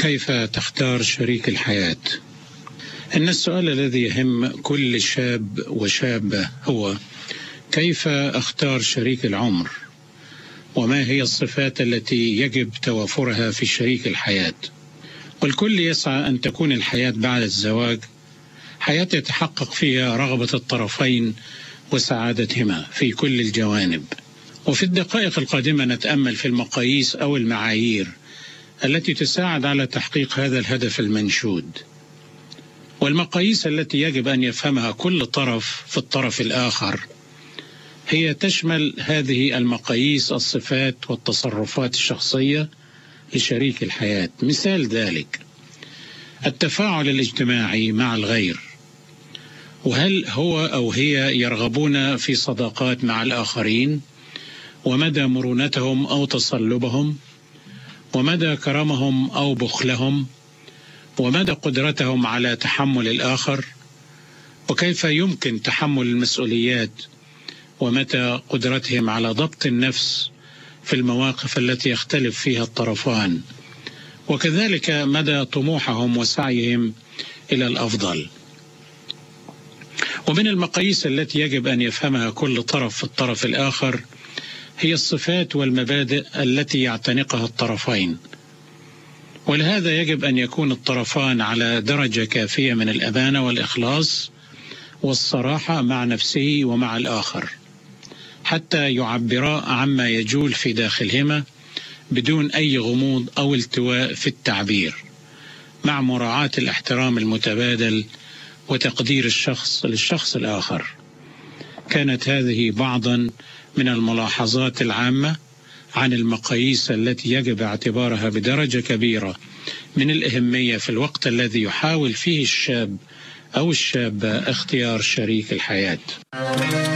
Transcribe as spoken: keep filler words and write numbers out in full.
كيف تختار شريك الحياة؟ إن السؤال الذي يهم كل شاب وشابة هو: كيف أختار شريك العمر؟ وما هي الصفات التي يجب توافرها في شريك الحياة؟ والكل يسعى أن تكون الحياة بعد الزواج حياة يتحقق فيها رغبة الطرفين وسعادتهما في كل الجوانب. وفي الدقائق القادمة نتأمل في المقاييس أو المعايير التي تساعد على تحقيق هذا الهدف المنشود، والمقاييس التي يجب أن يفهمها كل طرف في الطرف الآخر. هي تشمل هذه المقاييس الصفات والتصرفات الشخصية لشريك الحياة. مثال ذلك التفاعل الاجتماعي مع الغير، وهل هو أو هي يرغبون في صداقات مع الآخرين، ومدى مرونتهم أو تصلبهم، ومدى كرمهم أو بخلهم، ومدى قدرتهم على تحمل الآخر، وكيف يمكن تحمل المسؤوليات، ومتى قدرتهم على ضبط النفس في المواقف التي يختلف فيها الطرفان، وكذلك مدى طموحهم وسعيهم إلى الأفضل. ومن المقاييس التي يجب أن يفهمها كل طرف في الطرف الآخر هي الصفات والمبادئ التي يعتنقها الطرفين، ولهذا يجب أن يكون الطرفان على درجة كافية من الأمانة والإخلاص والصراحة مع نفسه ومع الآخر، حتى يعبرا عما يجول في داخلهما بدون أي غموض أو التواء في التعبير، مع مراعاة الاحترام المتبادل وتقدير الشخص للشخص الآخر. كانت هذه بعضا من الملاحظات العامة عن المقاييس التي يجب اعتبارها بدرجة كبيرة من الأهمية في الوقت الذي يحاول فيه الشاب أو الشابة اختيار شريك الحياة.